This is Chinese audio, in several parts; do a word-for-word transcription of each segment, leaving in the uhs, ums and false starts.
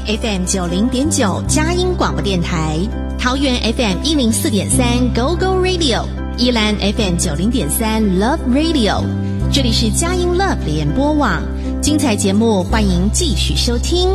F M 九零点九佳音广播电台，桃园 F M 一零四点三 Go Go Radio， 宜兰 F M 九零点三 Love Radio， 这里是佳音 Love 联播网，精彩节目欢迎继续收听。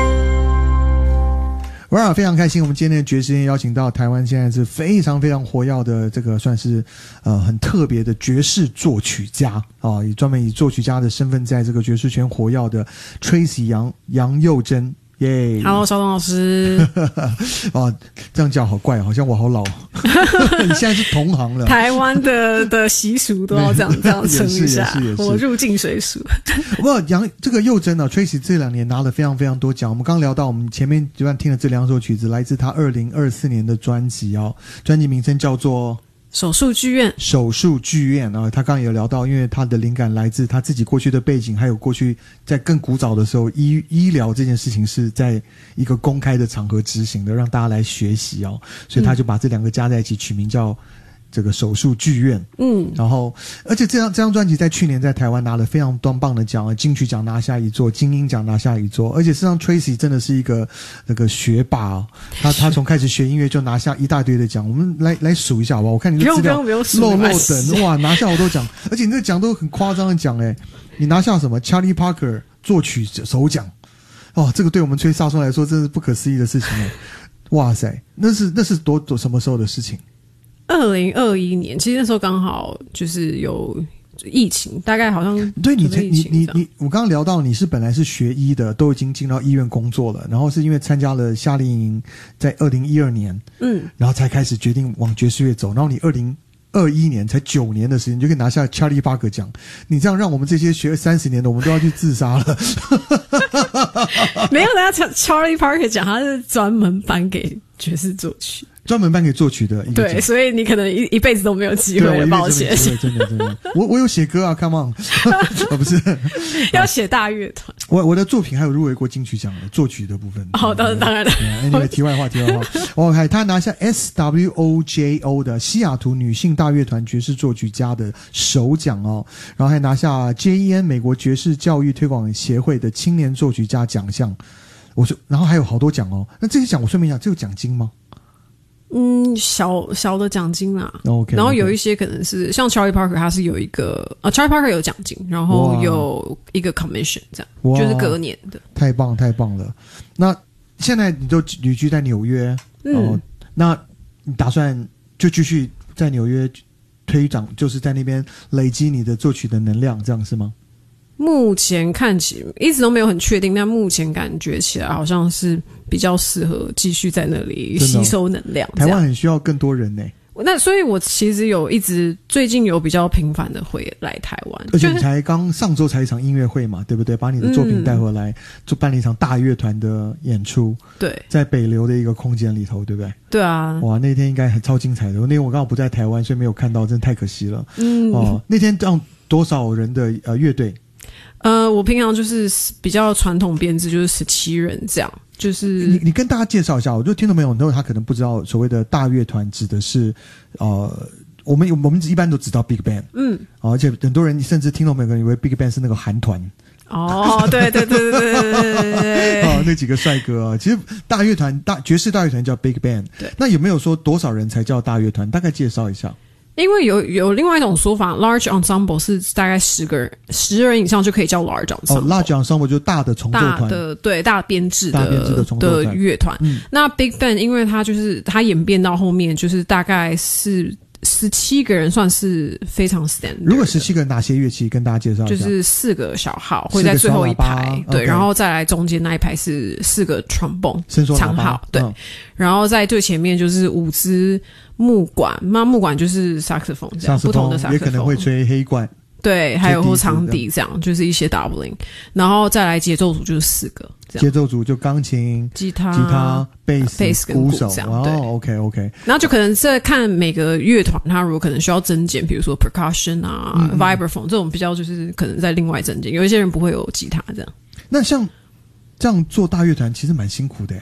哇，非常开心！我们今天的爵士乐邀请到台湾现在是非常非常活跃的这个算是呃很特别的爵士作曲家啊，也专门以作曲家的身份在这个爵士圈活跃的 Tracy 杨杨佑珍。耶、yeah ！Hello， 邵东老师。 啊，这样叫好怪，好像我好老。你现在是同行了。 台湾的的习俗都要这样这样称一下， 也是也是我入境随俗。 不过杨这个佑珍啊 ，Tracy 这两年拿了非常非常多奖。我们刚聊到，我们前面就算听了这两首曲子，来自他二零二四年的专辑哦，专辑名称叫做。 手术剧院， 手术剧院啊，他刚刚也有聊到，因为他的灵感来自他自己过去的背景，还有过去在更古早的时候，医医疗这件事情是在一个公开的场合执行的，让大家来学习哦，所以他就把这两个加在一起，取名叫这个手术剧院。嗯，然后而且这张这张专辑在去年在台湾拿了非常多棒的奖，金曲奖拿下一座，金鹰奖拿下一座，而且事实上 Tracy 真的是一个那个学霸哦，他他从开始学音乐就拿下一大堆的奖，我们来来数一下好不好？我看你的资料漏漏等，哇，拿下好多奖，而且你这奖都很夸张的奖诶，你拿下什么 Charlie Parker 作曲首奖，哦，这个对我们吹萨松来说真是不可思议的事情诶，哇塞，那是那是多多什么时候的事情？ 二零二一年，其实那时候刚好就是有疫情，大概好像对你你你你，我刚刚聊到你是本来是学医的，都已经进到医院工作了，然后是因为参加了夏令营，在二零一二年，嗯，然后才开始决定往爵士乐走，然后你二零二一年才九年的时间，你就可以拿下 Charlie Parker 奖，你这样让我们这些学三十年的，我们都要去自杀了。 没有，人家 Charlie Parker 奖，他是专门颁给爵士作曲。 专门颁给作曲的一个奖， 对，所以你可能一一辈子都没有机会了，抱歉。 真的真的，我我有写歌啊 ，Come on， 哦不是， 要写大乐团。 我我的作品还有入围过金曲奖的作曲的部分。 哦，当然当然了。 Anyway， 题外话，题外话。OK， 他拿下 S W O J O 的西雅图女性大乐团爵士作曲家的首奖哦，然后还拿下 J E N 美国爵士教育推广协会的青年作曲家奖项。我说，然后还有好多奖哦。那这些奖我顺便讲，这有奖金吗？ 嗯，小小的奖金啦。 OK， 然后有一些可能是像 Charlie Parker， 他是有一个呃 Charlie Parker 有奖金，然后有一个 commission 这样，就是隔年的。 太棒太棒了！那现在你都旅居在纽约，嗯、哦，那你打算就继续在纽约推展，就是在那边累积你的作曲的能量，这样是吗？ 目前看起一直都没有很确定，但目前感觉起来好像是比较适合继续在那里吸收能量。 台湾很需要更多人呢、欸。 那所以我其实有一直最近有比较频繁的回来台湾， 而且你才刚上周才一场音乐会嘛，对不对？把你的作品带回来，嗯、就办了一场大乐团的演出， 对， 在北流的一个空间里头，对不对？ 对啊，哇， 那天应该很超精彩的。那天我刚好不在台湾，所以没有看到，真的太可惜了。嗯，哦，那天让多少人的呃乐队？ 呃，我平常就是比较传统编制，就是十七人这样。就是你你跟大家介绍一下，我就听众朋友很多他可能不知道所谓的大乐团指的是呃，我们我们一般都知道 Big Band， 嗯，而且很多人甚至听众朋友可能以为 Big Band 是那个韩团。 哦，对对对对对对对， 哦，那几个帅哥啊，其实大乐团大爵士大乐团叫 Big Band， 对，那有没有说多少人才叫大乐团？大概介绍一下。 因为有有另外一种说法 ，large ensemble 是大概十个人，十人以上就可以叫 large ensemble。 哦 ，large ensemble 就大的重奏团， 大的对大编制的大编制的重奏团的乐团。嗯，那 big band 因为它就是它演变到后面就是大概是十七个人，算是非常 standard。 如果十七个人哪些乐器跟大家介绍一下？ 就是四个小号会在最后一排，对， okay， 然后再来中间那一排是四个 trombone 长号，对，嗯，然后在最前面就是五支。木管，那木管就是 saxophone 这样，不同的 saxophone 也可能会吹黑管， 对，还有或长笛这样，就是一些 doubling， 然后再来节奏组就是四个， 节奏组就钢琴、 吉他、 吉他、贝斯、 跟鼓手这样， 哦 ，OK OK， 然后就可能是看每个乐团，它如果可能需要增减，比如说 percussion 啊、嗯、vibraphone 这种比较就是可能在另外增减，有一些人不会有吉他这样。 那像这样做大乐团其实蛮辛苦的耶。